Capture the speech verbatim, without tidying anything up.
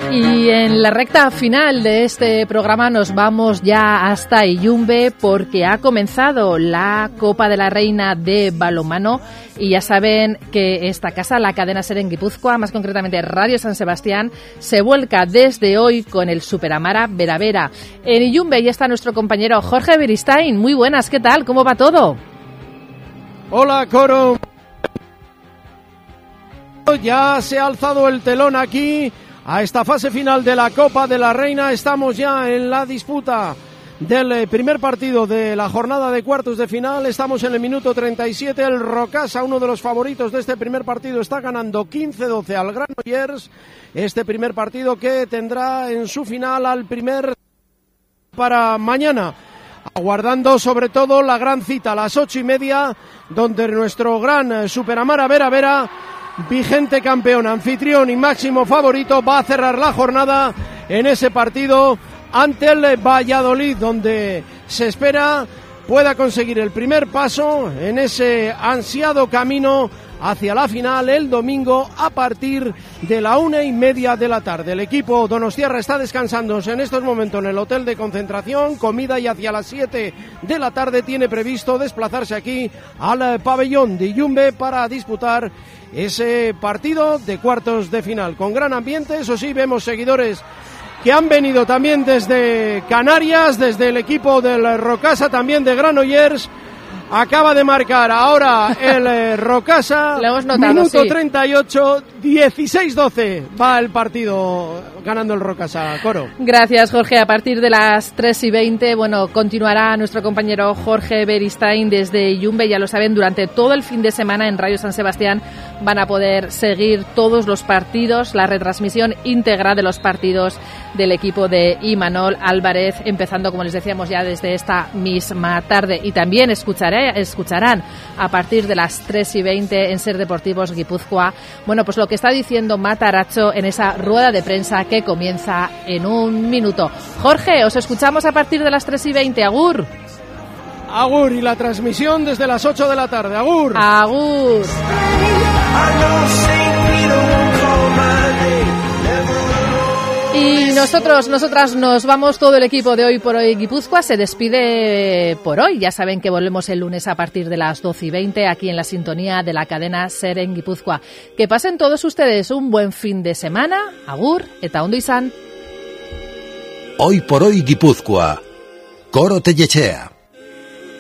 Y en la recta final de este programa nos vamos ya hasta Illumbe porque ha comenzado la Copa de la Reina de balonmano y ya saben que esta casa, la cadena SER en Guipúzcoa, más concretamente Radio San Sebastián, se vuelca desde hoy con el Superamara Vera Vera. En Illumbe ya está nuestro compañero Jorge Beristain. Muy buenas, ¿qué tal? ¿Cómo va todo? Hola, Coro. Ya se ha alzado el telón aquí a esta fase final de la Copa de la Reina. Estamos ya en la disputa del primer partido de la jornada de cuartos de final. Estamos en el minuto treinta y siete. El Rocasa, uno de los favoritos de este primer partido, está ganando quince doce al Granollers. Este primer partido que tendrá en su final al primer para mañana. Aguardando sobre todo la gran cita a las ocho y media, donde nuestro gran Superamara Vera Vera, vigente campeón, anfitrión y máximo favorito, va a cerrar la jornada en ese partido ante el Valladolid, donde se espera pueda conseguir el primer paso en ese ansiado camino hacia la final el domingo a partir de la una y media de la tarde. El equipo donostiarra está descansando en estos momentos en el hotel de concentración, comida, y hacia las siete de la tarde tiene previsto desplazarse aquí al pabellón de Illumbe para disputar ese partido de cuartos de final. Con gran ambiente, eso sí, vemos seguidores que han venido también desde Canarias, desde el equipo del Rocasa, también de Granollers. Acaba de marcar ahora el eh, Rocasa, notado, minuto sí. treinta y ocho, dieciséis doce va el partido ganando el Rocasa. Coro. Gracias, Jorge. A partir de las tres y veinte, bueno, continuará nuestro compañero Jorge Beristain desde Illumbe. Ya lo saben, durante todo el fin de semana en Radio San Sebastián van a poder seguir todos los partidos, la retransmisión íntegra de los partidos del equipo de Imanol Álvarez, empezando, como les decíamos, ya desde esta misma tarde. Y también escucharé escucharán a partir de las tres y veinte en SER Deportivos Guipúzcoa, bueno, pues lo que está diciendo Matarazzo en esa rueda de prensa que comienza en un minuto. Jorge, os escuchamos a partir de las tres y veinte. Agur. Agur, y la transmisión desde las ocho de la tarde. Agur. Agur. Y nosotros, nosotras nos vamos, todo el equipo de Hoy por Hoy Guipúzcoa se despide por hoy. Ya saben que volvemos el lunes a partir de las doce y veinte aquí en la sintonía de la cadena SER en Guipúzcoa. Que pasen todos ustedes un buen fin de semana. Agur, eta ondo izan. Hoy por Hoy Guipúzcoa. Coro Tellechea.